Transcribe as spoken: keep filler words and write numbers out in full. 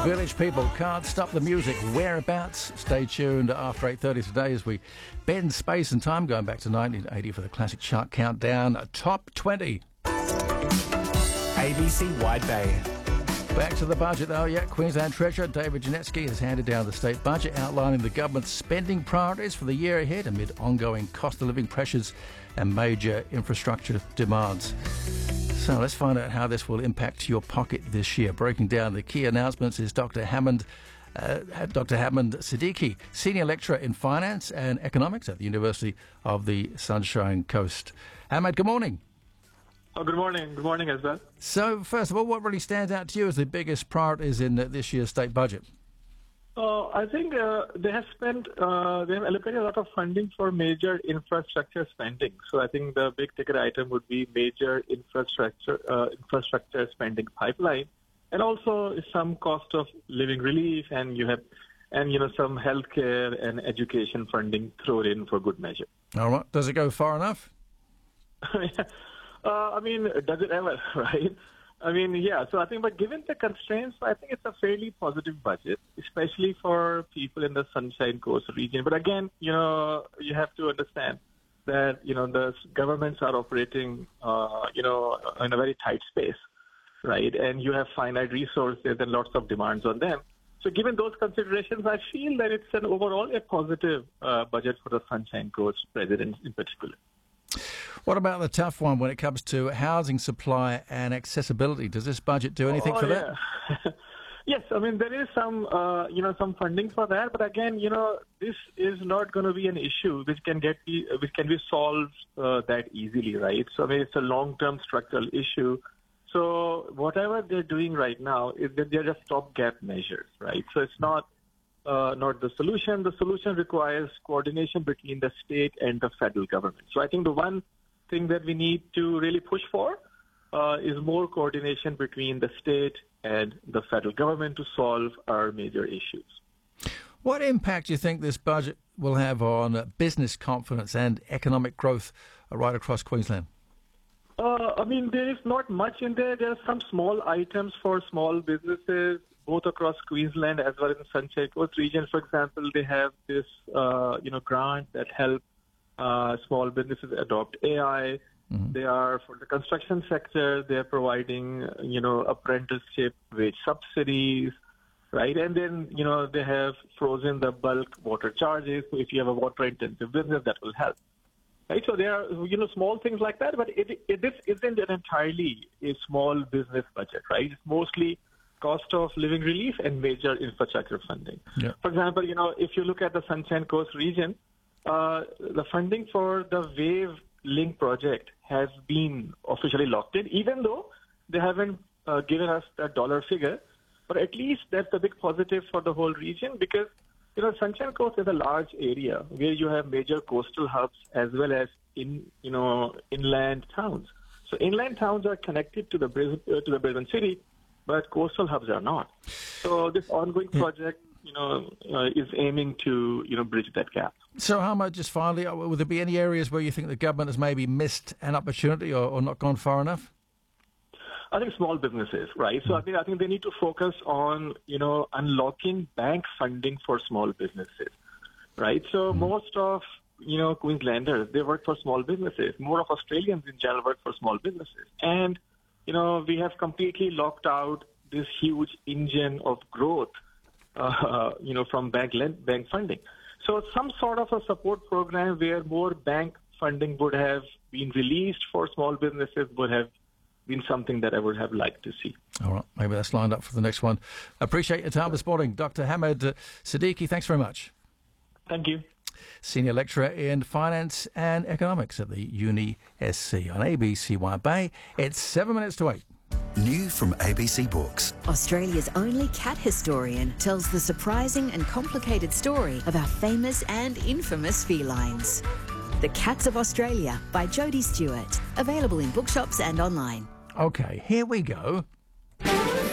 Village People, Can't Stop the Music, Whereabouts. Stay tuned after eight thirty today as we bend space and time, going back to nineteen eighty for the classic chart countdown, Top twenty. A B C Wide Bay. Back to the budget, though. Yeah, Queensland Treasurer David Janetsky has handed down the state budget outlining the government's spending priorities for the year ahead amid ongoing cost of living pressures and major infrastructure demands. So let's find out how this will impact your pocket this year. Breaking down the key announcements is Doctor Hamid, uh, Doctor Hamid Siddiqui, Senior Lecturer in Finance and Economics at the University of the Sunshine Coast. Hamid, good morning. Oh, good morning. Good morning as well. So, first of all, what really stands out to you as the biggest priorities in uh, this year's state budget? Uh, I think uh, they have spent, uh, they have allocated a lot of funding for major infrastructure spending. So I think the big ticket item would be major infrastructure uh, infrastructure spending pipeline, and also some cost of living relief, and you have, and you know, some healthcare and education funding thrown in for good measure. All right. Does it go far enough? Uh, I mean, does it ever, right? I mean, yeah. So I think, but given the constraints, I think it's a fairly positive budget, especially for people in the Sunshine Coast region. But again, you know, you have to understand that, you know, the governments are operating, uh, you know, in a very tight space, right? And you have finite resources and lots of demands on them. So given those considerations, I feel that it's an overall a positive uh, budget for the Sunshine Coast residents in particular. What about the tough one when it comes to housing supply and accessibility? Does this budget do anything oh, for yeah. that? Yes, I mean, there is some, uh, you know, some funding for that. But again, you know, this is not going to be an issue which can get, which can be solved uh, that easily, right? So I mean, it's a long-term structural issue. So whatever they're doing right now is that they're just stopgap measures, right? So it's not Uh, not the solution. The solution requires coordination between the state and the federal government. So I think the one thing that we need to really push for uh, is more coordination between the state and the federal government to solve our major issues. What impact do you think this budget will have on uh, business confidence and economic growth uh, right across Queensland? Uh, I mean, there is not much in there. There are some small items for small businesses, both across Queensland as well as the Sunshine Coast region. For example, they have this, uh, you know, grant that help uh, small businesses adopt A I. Mm-hmm. They are, for the construction sector, they're providing, you know, apprenticeship wage subsidies, right? And then, you know, they have frozen the bulk water charges. So if you have a water-intensive business, that will help. Right, so there are, you know, small things like that, but it, it, this isn't an entirely a small business budget, right? It's mostly cost of living relief and major infrastructure funding. Yeah. For example, you know, if you look at the Sunshine Coast region, uh, the funding for the Wave Link project has been officially locked in, even though they haven't uh, given us a dollar figure. But at least that's a big positive for the whole region because, you know, Sunshine Coast is a large area where you have major coastal hubs as well as in, you know, inland towns. So inland towns are connected to the Brisbane, uh, to the Brisbane city, but coastal hubs are not. So this ongoing project, you know, uh, is aiming to, you know, bridge that gap. So how much, just finally, will there be any areas where you think the government has maybe missed an opportunity or, or not gone far enough? I think small businesses, right? So I think I think they need to focus on, you know, unlocking bank funding for small businesses, right? So mm. most of, you know, Queenslanders, they work for small businesses. More of Australians in general work for small businesses. And, you know, we have completely locked out this huge engine of growth, uh, you know, from bank lend, bank funding. So some sort of a support program where more bank funding would have been released for small businesses would have been something that I would have liked to see. All right, maybe that's lined up for the next one. Appreciate your time this morning, Doctor Hamid Siddiqui. Thanks very much. Thank you. Senior Lecturer in Finance and Economics at the Uni S C on A B C Wide Bay. It's seven minutes to eight. New from A B C Books. Australia's only cat historian tells the surprising and complicated story of our famous and infamous felines. The Cats of Australia by Jodie Stewart. Available in bookshops and online. Okay, here we go.